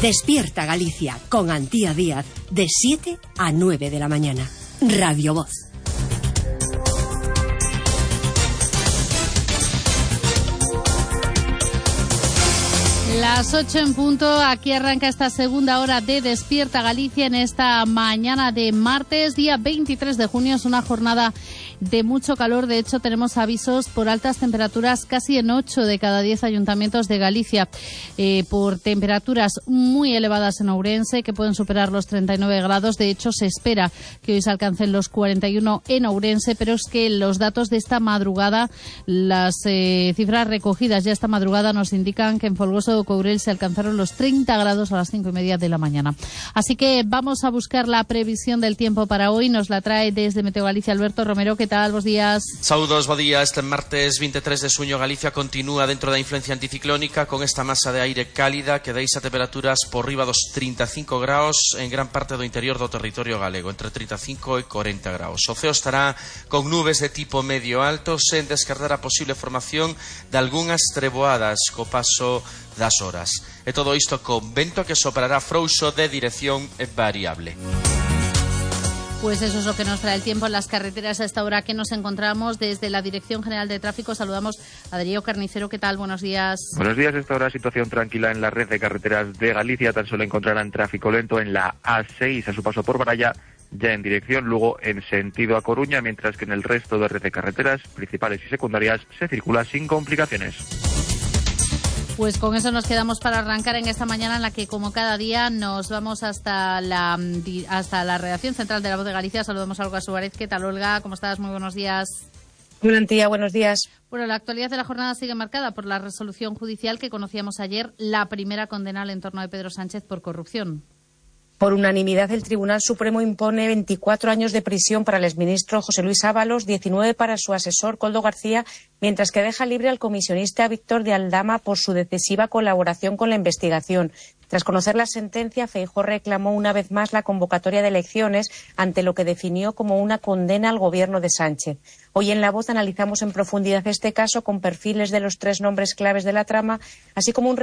Despierta Galicia con Antía Díaz de 7 a 9 de la mañana. Radio Voz. Las 8 en punto, aquí arranca esta segunda hora de Despierta Galicia en esta mañana de martes, día 23 de junio. Es una jornada de mucho calor. De hecho, tenemos avisos por altas temperaturas casi en 8 de cada 10 ayuntamientos de Galicia, por temperaturas muy elevadas en Ourense, que pueden superar los 39 grados. De hecho, se espera que hoy se alcancen los 41 en Ourense, pero es que los datos de esta madrugada, las cifras recogidas ya esta madrugada nos indican que en Folgoso de Courel se alcanzaron los 30 grados a las 5:30 de la mañana. Así que vamos a buscar la previsión del tiempo para hoy. Nos la trae desde Meteo Galicia Alberto Romero. ¿Qué tal? Bos días. Saúdos, bo día. Este martes 23 de xuño Galicia continúa dentro da influencia anticiclónica con esta masa de aire cálida que deixa temperaturas por riba dos 35 graus en gran parte do interior do territorio galego, entre 35 e 40 graus. O ceo estará con nubes de tipo medio alto, sen descartar a posible formación de algunhas treboadas co paso das horas. E todo isto con vento que soprará frouxo de dirección variable. Pues eso es lo que nos trae el tiempo en las carreteras a esta hora que nos encontramos. Desde la Dirección General de Tráfico saludamos a Darío Carnicero. ¿Qué tal? Buenos días. Buenos días. Esta hora situación tranquila en la red de carreteras de Galicia. Tan solo encontrarán tráfico lento en la A6 a su paso por Baralla, ya en dirección Lugo en sentido a Coruña, mientras que en el resto de red de carreteras principales y secundarias se circula sin complicaciones. Pues con eso nos quedamos para arrancar en esta mañana en la que, como cada día, nos vamos hasta la redacción central de La Voz de Galicia. Saludamos a Olga Suárez. ¿Qué tal, Olga? ¿Cómo estás? Muy buenos días. Hola, Antía, buenos días. Bueno, la actualidad de la jornada sigue marcada por la resolución judicial que conocíamos ayer, la primera condena al entorno de Pedro Sánchez por corrupción. Por unanimidad, el Tribunal Supremo impone 24 años de prisión para el exministro José Luis Ábalos, 19 para su asesor Koldo García, mientras que deja libre al comisionista Víctor de Aldama por su decisiva colaboración con la investigación. Tras conocer la sentencia, Feijóo reclamó una vez más la convocatoria de elecciones ante lo que definió como una condena al gobierno de Sánchez. Hoy en La Voz analizamos en profundidad este caso con perfiles de los 3 nombres claves de la trama, así como un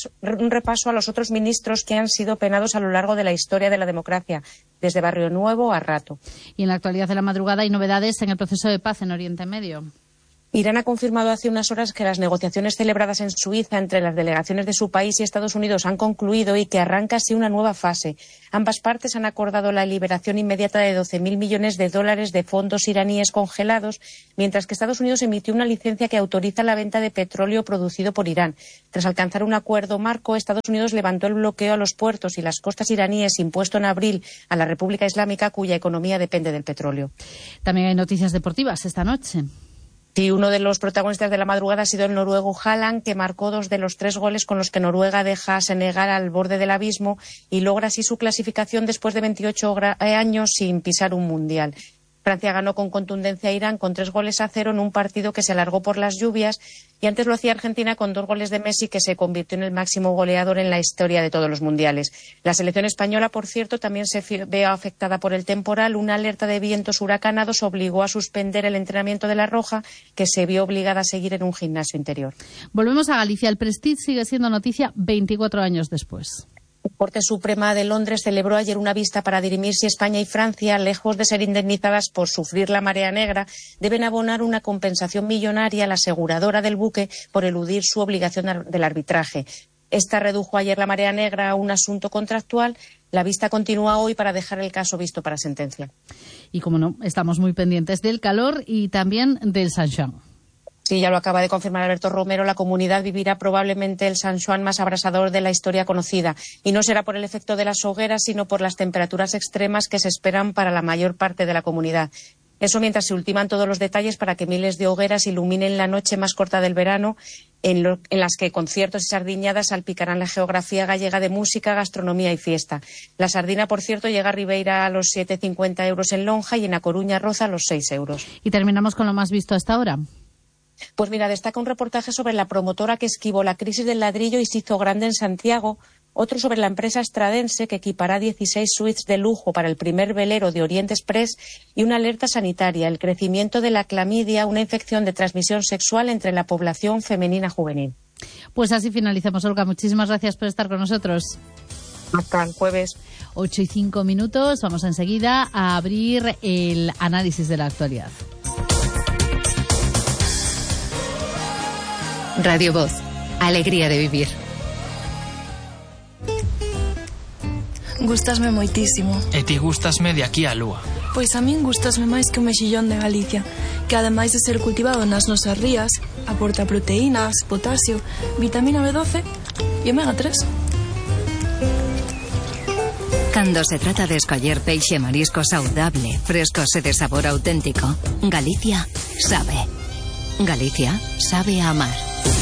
repaso a los otros ministros que han sido penados a lo largo de la historia de la democracia, desde Barrio Nuevo a Rato. Y en la actualidad de la madrugada hay novedades en el proceso de paz en Oriente Medio. Irán ha confirmado hace unas horas que las negociaciones celebradas en Suiza entre las delegaciones de su país y Estados Unidos han concluido y que arranca así una nueva fase. Ambas partes han acordado la liberación inmediata de 12.000 millones de dólares de fondos iraníes congelados, mientras que Estados Unidos emitió una licencia que autoriza la venta de petróleo producido por Irán. Tras alcanzar un acuerdo marco, Estados Unidos levantó el bloqueo a los puertos y las costas iraníes impuesto en abril a la República Islámica, cuya economía depende del petróleo. También hay noticias deportivas esta noche. Sí, uno de los protagonistas de la madrugada ha sido el noruego Haaland, que marcó 2 de los 3 goles con los que Noruega deja a Senegal al borde del abismo y logra así su clasificación después de 28 años sin pisar un mundial. Francia ganó con contundencia a Irán con 3-0 en un partido que se alargó por las lluvias, y antes lo hacía Argentina con 2 goles de Messi, que se convirtió en el máximo goleador en la historia de todos los mundiales. La selección española, por cierto, también se ve afectada por el temporal. Una alerta de vientos huracanados obligó a suspender el entrenamiento de la Roja, que se vio obligada a seguir en un gimnasio interior. Volvemos a Galicia. El Prestige sigue siendo noticia 24 años después. La Corte Suprema de Londres celebró ayer una vista para dirimir si España y Francia, lejos de ser indemnizadas por sufrir la marea negra, deben abonar una compensación millonaria a la aseguradora del buque por eludir su obligación del arbitraje. Esta redujo ayer la marea negra a un asunto contractual. La vista continúa hoy para dejar el caso visto para sentencia. Y como no, estamos muy pendientes del calor y también del San Xoán. Sí, ya lo acaba de confirmar Alberto Romero, la comunidad vivirá probablemente el San Xoán más abrasador de la historia conocida. Y no será por el efecto de las hogueras, sino por las temperaturas extremas que se esperan para la mayor parte de la comunidad. Eso mientras se ultiman todos los detalles para que miles de hogueras iluminen la noche más corta del verano, en las que conciertos y sardiñadas salpicarán la geografía gallega de música, gastronomía y fiesta. La sardina, por cierto, llega a Ribeira a los 7,50 euros en lonja y en A Coruña roza los 6 euros. Y terminamos con lo más visto hasta ahora. Pues mira, destaca un reportaje sobre la promotora que esquivó la crisis del ladrillo y se hizo grande en Santiago, otro sobre la empresa estradense que equipará 16 suites de lujo para el primer velero de Oriente Express, y una alerta sanitaria, el crecimiento de la clamidia, una infección de transmisión sexual entre la población femenina juvenil. Pues así finalizamos, Olga. Muchísimas gracias por estar con nosotros. Hasta el jueves. 8:05. Vamos enseguida a abrir el análisis de la actualidad. Radio Voz. Alegría de vivir. Gústasme moitísimo. E ti gústasme de aquí á lúa. Pois a min gústasme máis que o mexillón de Galicia, que ademais de ser cultivado nas nosas rías, aporta proteínas, potasio, vitamina B12 e omega 3. Cando se trata de escoller peixe marisco saudable, frescos e de sabor auténtico, Galicia sabe. Galicia sabe a amar.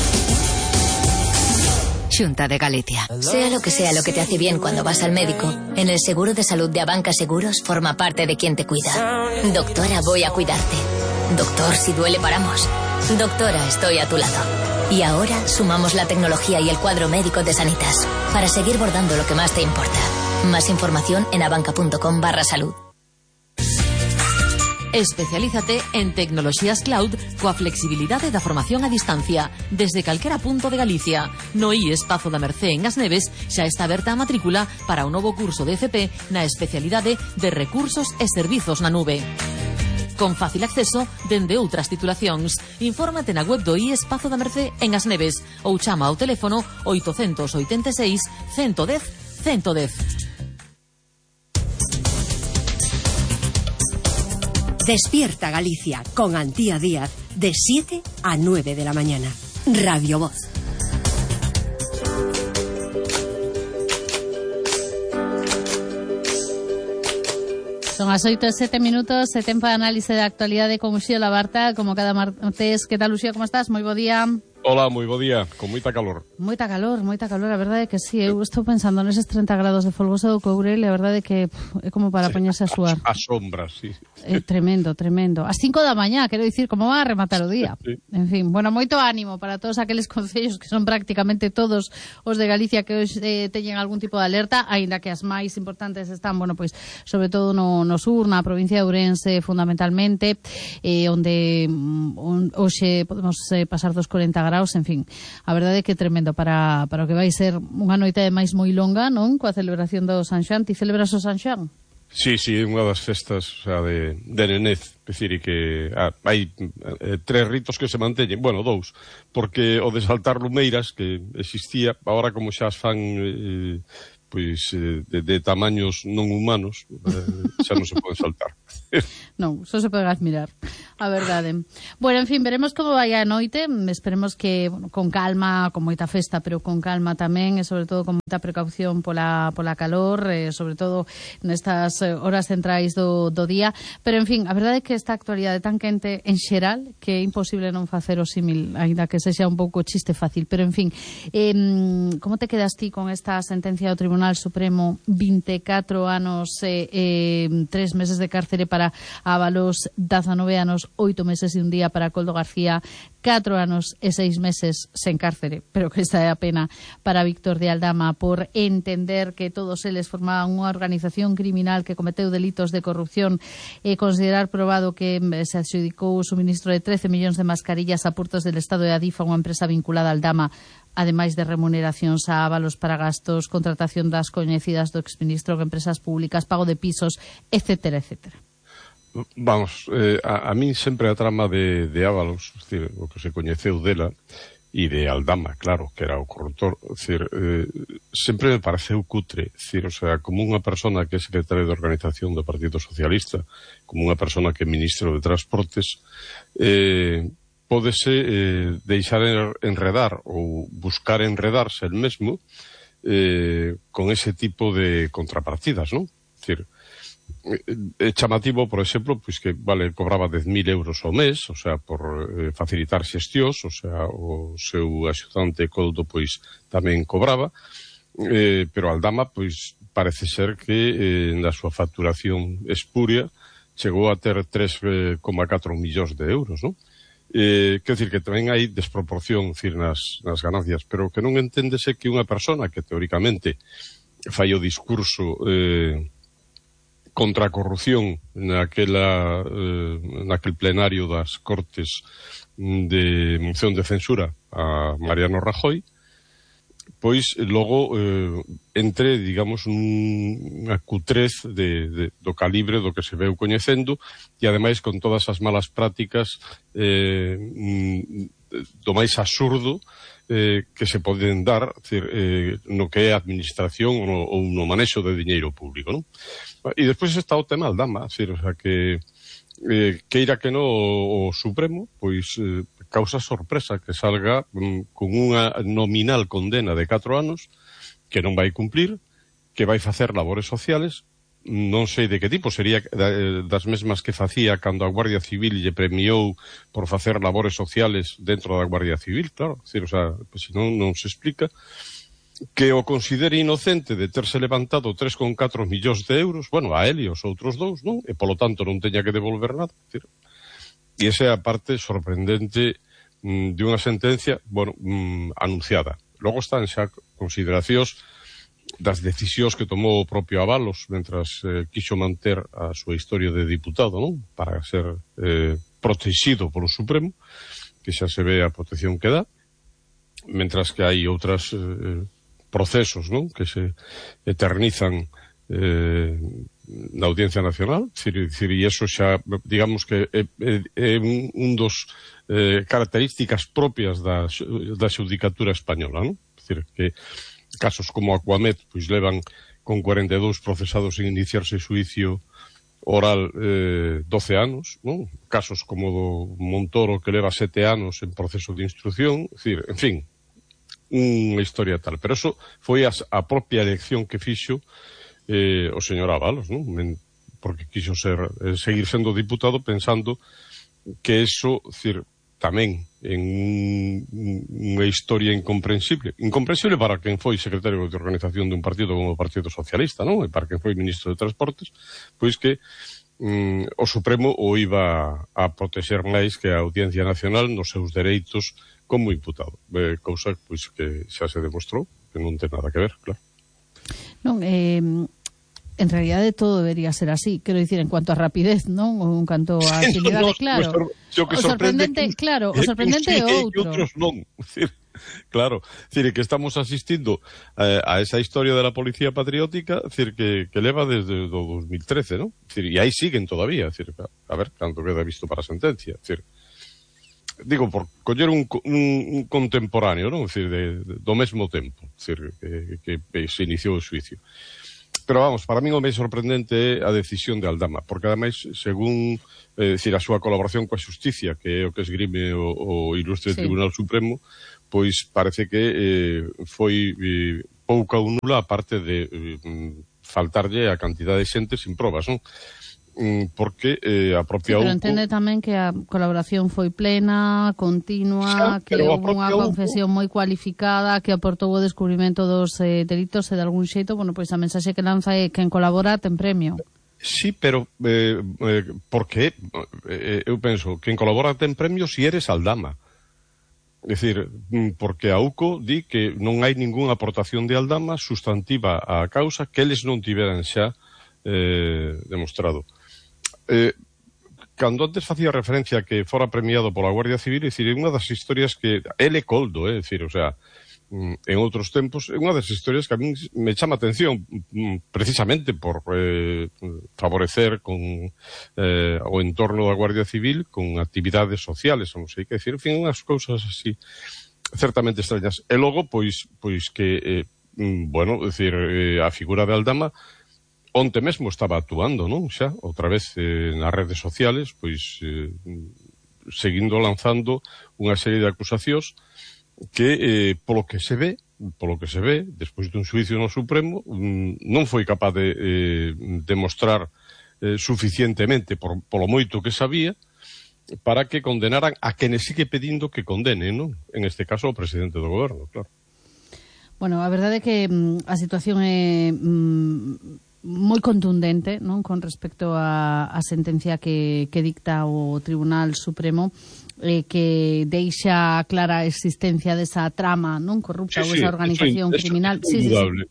Xunta de Galicia. Sea lo que te hace bien cuando vas al médico, en el seguro de salud de Abanca Seguros forma parte de quien te cuida. Doctora, voy a cuidarte. Doctor, si duele paramos. Doctora, estoy a tu lado. Y ahora sumamos la tecnología y el cuadro médico de Sanitas para seguir bordando lo que más te importa. Más información en abanca.com/salud. Especialízate en tecnoloxías cloud coa flexibilidade da formación a distancia desde calquera punto de Galicia. No IES Pazo da Mercé en As Neves xa está aberta a matrícula para o novo curso de FP na especialidade de Recursos e Servizos na Nube. Con fácil acceso dende outras titulacións. Infórmate na web do IES Pazo da Mercé en As Neves ou chama ao teléfono 886 110 110. Despierta Galicia con Antía Díaz de 7 a 9 de la mañana. Radio Voz. Son as 8:07, e tempo de análise da actualidade con Uxío Labarta, como cada martes. Que tal, Uxío, como estás? Moi bo día. Hola, moi bo día, con moita calor. Moita calor, a verdade é que sí, eu estou pensando neses 30 grados de folgoso do Courel, e a verdade é que é como para poñerse a suar. A sombra, sí. Tremendo. As 5 da mañá, quero dicir, como va a rematar o día. Sí. En fin, bueno, moito ánimo para todos aqueles concellos que son prácticamente todos os de Galicia que hoxe teñen algún tipo de alerta, aínda que as máis importantes están, bueno, pois, sobre todo no sur, na provincia de Ourense, fundamentalmente, onde hoxe podemos pasar dos 40 graus, en fin, a verdade é que é tremendo para o que vai ser unha noite máis moi longa, non? Coa celebración do San Xoán. Ti celebras o San Xoán? Sí, unha das festas, o sea, de nenez, é dicir, que hai 3 ritos que se manteñen, bueno, 2, porque o de saltar lumeiras que existía, agora como xa as fan de tamaños non humanos, xa non se pode saltar. Non, só se pode admirar, a verdade. Bueno, en fin, veremos como vai a noite. Esperemos que, bueno, con calma, con moita festa, pero con calma tamén, e sobre todo con moita precaución pola calor, sobre todo nestas horas centrais do día. Pero, en fin, a verdade é que esta actualidade tan quente en xeral que é imposible non facer o símil, aínda que sexa un pouco chiste fácil. Pero, en fin, como te quedas ti con esta sentencia do Tribunal Supremo? 24 anos e 3 meses de cárcere para Ábalos, 19 anos, 8 meses e un día para Koldo García, 4 anos e 6 meses sen cárcere, pero que esta é a pena para Víctor de Aldama por entender que todos eles formaban unha organización criminal que cometeu delitos de corrupción e considerar probado que se adxudicou o suministro de 13 millóns de mascarillas a Portos del Estado de Adif a unha empresa vinculada a Aldama, ademais de remuneracións a Ábalos para gastos, contratación das coñecidas do exministro en empresas públicas, pago de pisos, etcétera, etcétera. Vamos, a min sempre a trama de Ábalos, es decir, o que se coñeceu dela, e de Aldama, claro, que era o corruptor, es decir, sempre me pareceu cutre, es decir, o sea, como unha persona que é secretario de organización do Partido Socialista, como unha persona que é ministro de Transportes, pódese deixar enredar ou buscar enredarse el mesmo con ese tipo de contrapartidas, non? Es decir, é chamativo, por exemplo, pois que, vale, cobraba 10.000 euros ao mes, o sea, por facilitar xestións, o sea, o seu axudante Koldo, pois, tamén cobraba, pero Aldama, pois, parece ser que na súa facturación espuria chegou a ter 3,4 millóns de euros, non? Quer dizer que tamén hai desproporción, decir, nas ganancias, pero que non enténdese que unha persona que teóricamente fai o discurso contra a corrupción naquel plenario das Cortes de moción de censura a Mariano Rajoy, pois logo entre, digamos, unha cutrez do calibre do que se veu coñecendo, e ademais con todas as malas prácticas do máis absurdo que se poden dar, no que é a administración ou no manexo de diñeiro público, non? E despois está o tema Aldama, o sea que queira que no o Supremo, pois causa sorpresa que salga con unha nominal condena de 4 anos que non vai cumplir, que vai facer labores sociales, non sei de que tipo, sería das mesmas que facía cando a Guardia Civil lle premiou por facer labores sociales dentro da Guardia Civil, claro, o sea, pues, non se explica, que o considere inocente de terse levantado 3,4 millóns de euros, bueno, a él e os outros dous, non? E polo tanto non teña que devolver nada, e esa é a parte sorprendente de unha sentencia, bueno, anunciada. Logo están xa consideracións das decisións que tomou o propio Ábalos mentras quixo manter a súa historia de diputado, non? Para ser protegido polo Supremo, que xa se ve a protección que dá, mentras que hai outros procesos, non? Que se eternizan na Audiencia Nacional, e iso xa, digamos que é un dos características propias da xudicatura española, non? É dicir, que casos como Aquamet, pois levan con 42 procesados en iniciarse xuicio oral 12 anos, non? Casos como do Montoro, que leva 7 anos en proceso de instrucción, é dicir, en fin, unha historia tal. Pero eso foi a propia elección que fixo o señor Ábalos, non? Porque quixo seguir sendo diputado pensando que eso, decir, tamén en unha historia incomprensible para quen foi secretario de organización dun partido como o Partido Socialista, non? E para quen foi ministro de Transportes, pois que o Supremo o iba a protexer máis que a Audiencia Nacional nos seus dereitos como imputado, cousa pois que xa se demostrou que non ten nada que ver, claro. Non, en realidad todo debería ser así, quero dicir, en cuanto a rapidez, non? Ou en cuanto a agilidade, claro. O sorprendente, claro, o sorprendente é outro. Outros non, claro, decir, que estamos asistindo a esa historia de la policía patriótica, decir, que leva desde o 2013, non? Decir, e aí siguen todavía, decir, a ver, canto queda visto para a sentencia, decir, digo, por coller un contemporáneo, non? Decir, do mesmo tempo, decir, que se iniciou o xuicio. Pero vamos, para min o máis sorprendente é a decisión de Aldama, porque ademais, según decir, a súa colaboración coa xusticia, que é o que esgrime o ilustre Tribunal Supremo, pois parece que foi pouca ou nula a parte de faltarlle a cantidade de xente sin probas, non? Porque a propia pero entende tamén que a colaboración foi plena, continua, que houve unha confesión moi cualificada, que aportou o descubrimento dos delitos e de algún xeito, bueno, pois a mensaxe que lanza é quen colabora ten premio. Sí, pero porque eu penso, quen colabora ten premio se eres Aldama. É dicir, porque a UCO di que non hai ningunha aportación de Aldama sustantiva á causa que eles non tiveran xa demostrado. Cando antes facía referencia que fora premiado pola Guardia Civil, é dicir, unha das historias que ele coldo, é dicir, o sea, en outros tempos, é unha das historias que a mí me chama atención precisamente por favorecer con o entorno da Guardia Civil con actividades sociales, non sei que decir, en fin, unhas cousas así certamente extrañas. E logo, pois que bueno, é dicir, a figura de Aldama onte mesmo estaba actuando, non? Xa, outra vez nas redes sociales, pois seguindo lanzando unha serie de acusacións que, polo que se ve, despois dun xuicio no Supremo, non foi capaz de demostrar suficientemente polo moito que sabía para que condenaran a quenes sigue pedindo que condenen, non? En este caso o presidente do goberno, claro. Bueno, a verdade é que a situación é moi contundente, non, con respecto a sentencia que dicta o Tribunal Supremo, que deixa clara a existencia desa trama, non, corrupta, ou esa organización criminal. Sí.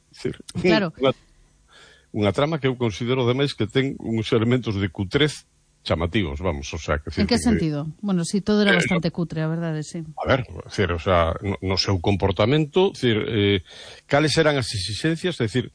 Claro. Unha trama que eu considero ademais que ten uns elementos de cutrez chamativos, vamos, o sea... En que sentido? Bueno, si todo era bastante cutre, a verdade, sí. A ver, decir, o sea, no seu comportamento, decir, cales eran as exigencias, decir,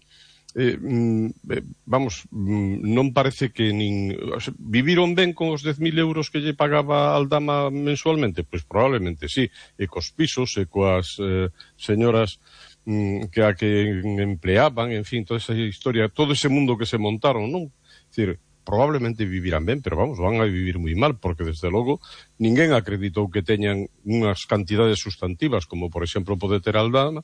vamos, non parece que o sea, viviron ben con os 10.000 euros que lle pagaba Aldama mensualmente? Pois probablemente sí, e cos pisos, e coas señoras que a que empleaban, en fin, toda esa historia, todo ese mundo que se montaron, non? Decir, probablemente vivirán ben, pero vamos, van a vivir moi mal, porque desde logo ninguén acreditou que teñan unhas cantidades sustantivas, como por exemplo pode ter Aldama,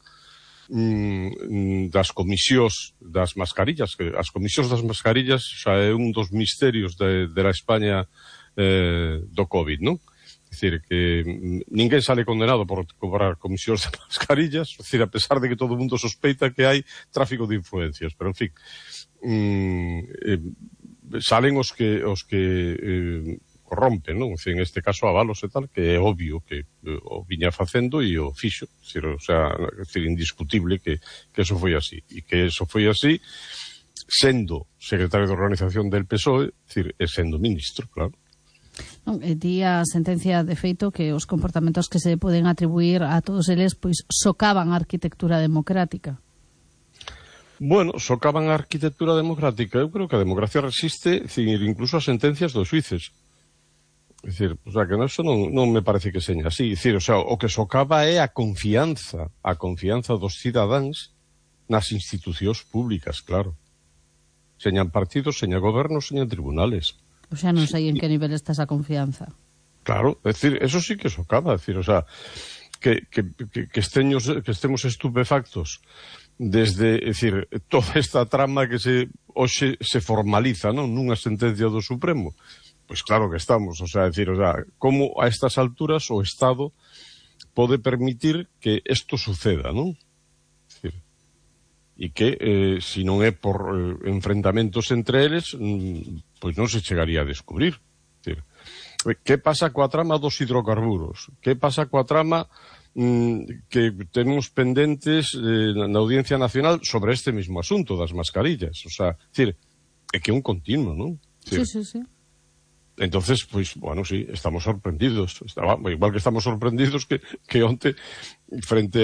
das comisións das mascarillas, que as comisións das mascarillas xa é un dos misterios de la España do COVID, non? É dicir, que ninguén sale condenado por cobrar comisións de mascarillas, é dicir, a pesar de que todo o mundo sospeita que hai tráfico de influencias, pero en fin, salen os que corrompen, non? En este caso Ábalos e tal, que é obvio que o viña facendo e o fixo, o sea, indiscutible que eso foi así, e que eso foi así sendo secretario de organización del PSOE, e sendo ministro, claro. Di a sentencia de feito que os comportamentos que se poden atribuir a todos eles pois socaban a arquitectura democrática. Bueno, socaban a arquitectura democrática. Eu creo que a democracia resiste, incluso as sentencias dos xuíces. É dicir, o sea, que eso non me parece que seña así. É dicir, o sea, o que socava é a confianza dos cidadáns nas institucións públicas, claro. Señan partidos, señan gobernos, señan tribunales. O sea, non sei en que nivel está esa confianza. Claro, é dicir, eso sí que socava, é dicir, o sea, que estemos estupefactos desde, é dicir, toda esta trama que hoxe se formaliza, non, nunha sentencia do Supremo. Pois claro que estamos, o sea, decir, o sea, como a estas alturas o Estado pode permitir que isto suceda, non? Decir, e que, se non é por enfrentamentos entre eles, pois non se chegaría a descubrir. Decir, que pasa coa trama dos hidrocarburos? Que pasa coa trama que tenemos pendentes na Audiencia Nacional sobre este mismo asunto das mascarillas? O sea, decir, é que é un continuo, non? Sí, sí, sí. Entonces, pues, bueno, sí, estamos sorprendidos. Igual que estamos sorprendidos que onte, frente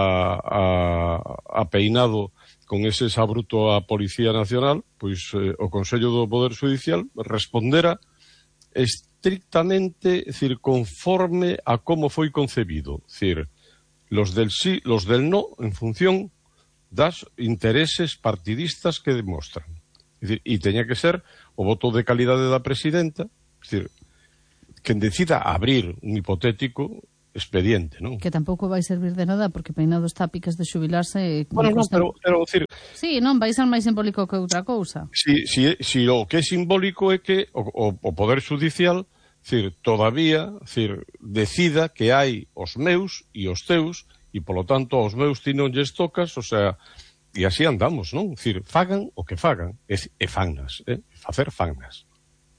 a Peinado, con ese sabruto a Policía Nacional, pois o Consello do Poder Judicial respondera estrictamente, es decir, conforme a como foi concebido. Es decir, los del sí, los del no, en función das intereses partidistas que demostran. Es decir, e teña que ser o voto de calidade da presidenta, es decir, quen decida abrir un hipotético expediente, non? Que tampouco vai servir de nada, porque Peinado está a piques de xubilarse. Bueno, non, pero decir... Sí, non, vai ser máis simbólico que outra cousa. Si o que é simbólico é que o Poder Judicial, decir, todavía, decir, decida que hai os meus e os teus, e polo tanto aos meus ti non lles tocas, o sea, e así andamos, non? Decir, fagan o que fagan, e fannas, facer fannas.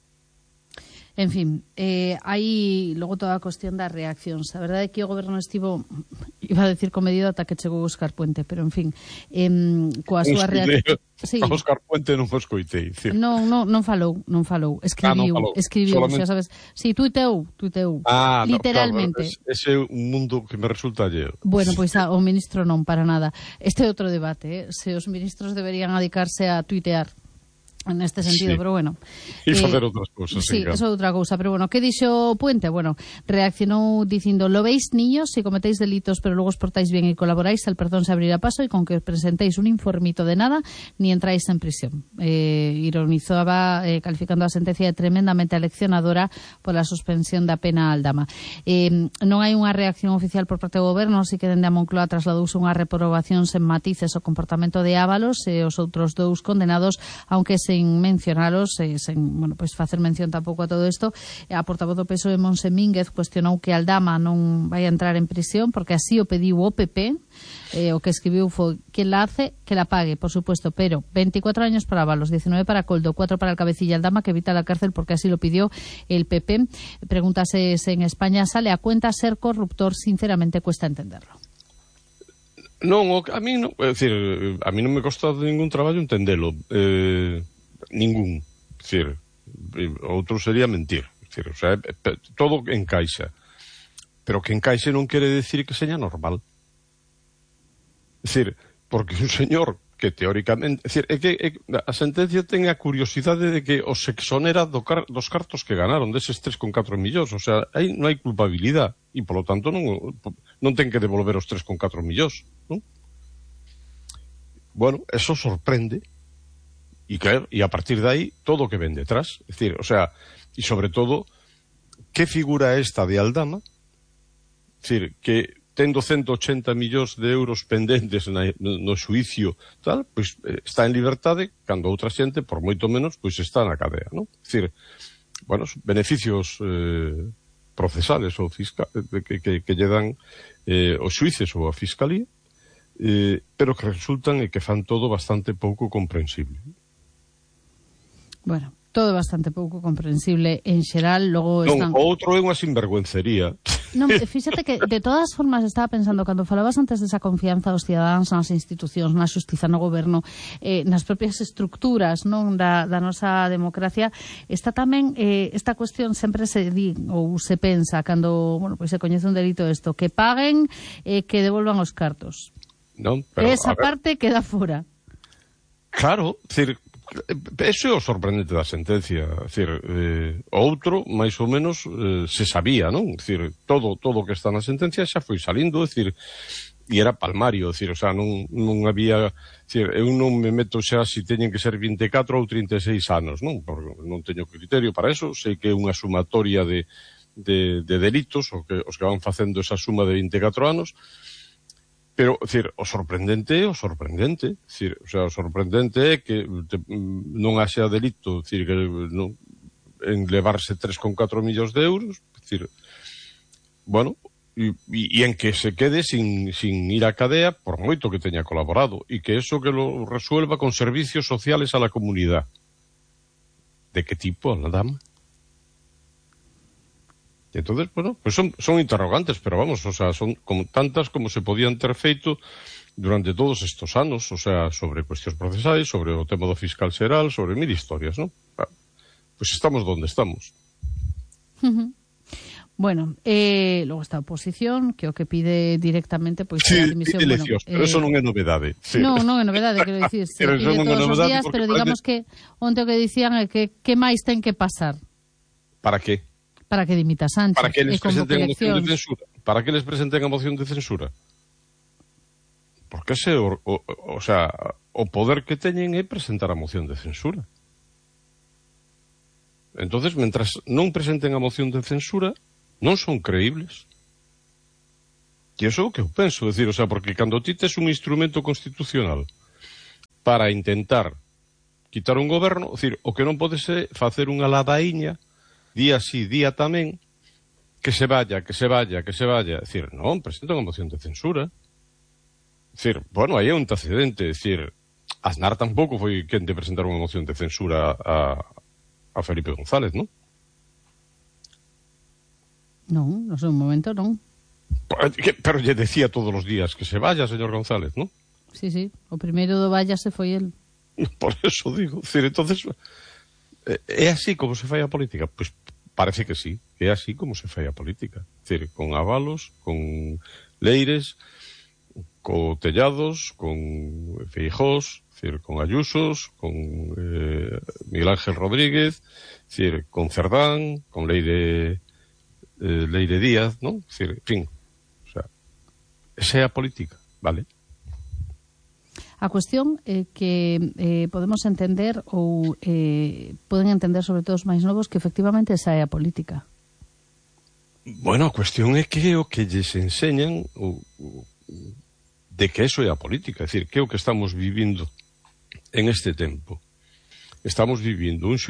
En fin, hai logo toda a cuestión das reaccións. A verdade é que o goberno estivo, iba a decir comedido ata que chegou Óscar Puente, pero en fin, coa súa reacción... Sí. A Óscar Puente non o escoitei. Non falou. Escribiu, xa sabes. Si, tuiteou. Literalmente. Claro, ese é un mundo que me resulta alleo. Bueno, pois o ministro non, para nada. Este é outro debate, se os ministros deberían dedicarse a tuitear neste sentido, sí. Pero bueno. E facer outras cousas. Sí, eso é outra cousa, pero bueno, que dixo Puente? Bueno, reaccionou dicindo: lo veis, niños, si cometéis delitos pero luego os portáis bien y colaboráis, el perdón se abrirá paso y con que presentéis un informito de nada, ni entráis en prisión. Ironizaba, calificando a sentencia de tremendamente aleccionadora pola suspensión da pena a Aldama. Non hai unha reacción oficial por parte do goberno, así que dende a Moncloa trasladouse unha reprobación sen matices ao comportamento de Ábalos e os outros dous condenados, aunque sen mencionalos, sen, bueno, pues facer mención tampouco a todo isto. A portavoz do PSOE, Monse Mínguez, cuestionou que Aldama non vai a entrar en prisión porque así o pediu o PP. O que escribiu foi: quen la hace, que la pague, por supuesto, pero 24 años para Ábalos, 19 para Coldo, 4 para el cabecilla Aldama, que evita la cárcel porque así lo pidió el PP. Pregúntase si en España sale a cuenta ser corruptor. Sinceramente cuesta entenderlo. Non, a mí non, é dicir, a mí non me costa ningún traballo entendelo. Ningún. É dicir, outro sería mentir. É dicir, o sea, todo encaixa. Pero que encaixe non quere decir que seña normal. É dicir, porque un señor que teóricamente... É dicir, é que a sentencia ten a curiosidade de que os exonera dos cartos que ganaron, deses 3,4 millóns. O sea, aí non hai culpabilidade e, polo tanto, non ten que devolver os 3,4 millóns, non? Bueno, eso sorprende e, claro, e a partir de aí todo o que ven detrás. É dicir, o sea, e sobre todo, que figura esta de Aldama? É dicir, que tendo 180 millóns de euros pendentes no xuicio, tal, pois está en liberdade, cando outra xente, por moito menos, pois está na cadea, non? É dicir, bueno, beneficios procesales ou que lle dan os xuíces ou a fiscalía, pero que resultan e que fan todo bastante pouco comprensible. Bueno, todo bastante pouco comprensible en xeral, logo están... Non, o outro é unha sinvergüencería. Non, fíxate que de todas formas estaba pensando, cando falabas antes desa confianza dos cidadáns nas institucións, na xustiza, no goberno, nas propias estructuras, non, da nosa democracia, está tamén esta cuestión, sempre se di ou se pensa cando, bueno, pois se coñece un delito isto, que paguen que devolvan os cartos. Non, pero esa parte queda fora. Claro, decir, eso é o sorprendente da sentencia. Decir, o outro, máis ou menos, se sabía, non? Decir, todo o que está na sentencia xa foi salindo, decir, e era palmario, decir, o sea, non había, decir, eu non me meto xa se teñen que ser 24 ou 36 anos, non? Porque non teño criterio para eso, sei que é unha sumatoria de delitos, os que van facendo esa suma de 24 anos. Pero, decir, o sorprendente é o sorprendente. Decir, o sea, o sorprendente é que non haxa delito, decir, que non, en levarse 3,4 millóns de euros, decir, bueno, e en que se quede sin ir á cadea por moito que teña colaborado, e que eso que lo resuelva con servicios sociales a la comunidad. ¿De que tipo, la dama? Entonces, bueno, pues son interrogantes, pero vamos, o sea, son como tantas como se podían ter feito durante todos estos anos, o sea, sobre cuestións procesais, sobre o tema do fiscal xeral, sobre 1000 historias, ¿no? Pues estamos donde estamos. Bueno, logo está a oposición, que o que pide directamente, pois, sí, a dimisión. Bueno, pero eso non é novedade. Sí. Non é novedade, quero dicir, se pide todos os días, pero digamos que onte o que dicían é que máis ten que pasar. Para que? Para que dimita Sánchez. Para que les presenten a moción de censura. Para que les presenten a moción de censura. Porque o sea, o poder que teñen é presentar a moción de censura. Entonces, mentras non presenten a moción de censura, non son creíbles. E iso é o que eu penso, decir, o sea, porque cando ti tes un instrumento constitucional para intentar quitar un goberno, decir, o que non pode ser facer unha ladaíña día sí, día tamén, que se vaya. É dicir, non, presenta unha moción de censura. É dicir, bueno, aí é un antecedente. É dicir, Aznar tampouco foi quen de presentar unha moción de censura a Felipe González, non? Non, no seu momento non. Pero lle decía todos os días que se vaya, señor González, non? Sí, o primeiro do váyase foi el. Por eso digo, é dicir, entonces... É así como se fai a política? Pois parece que sí, é así como se fai a política. É dicir, con Ábalos, con Leires, con Tellados, con Feijóos, é dicir, con Ayusos, con Miguel Ángel Rodríguez, é dicir, con Cerdán, con Leire Díaz, non? É dicir, en fin, o sea, esa é a política, vale? A cuestión é que podemos entender ou poden entender sobre todo os máis novos que efectivamente esa é a política. Bueno, a cuestión é que o que lles enseñan de que eso é a política, é dicir, que é o que estamos vivindo en este tempo. Estamos vivindo un